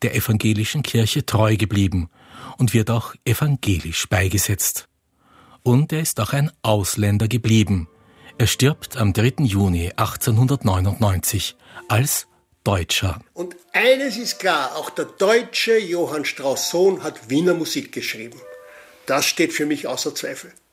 der evangelischen Kirche treu geblieben und wird auch evangelisch beigesetzt. Und er ist auch ein Ausländer geblieben. Er stirbt am 3. Juni 1899 als Deutscher. Und eines ist klar, auch der deutsche Johann Strauss Sohn hat Wiener Musik geschrieben. Das steht für mich außer Zweifel.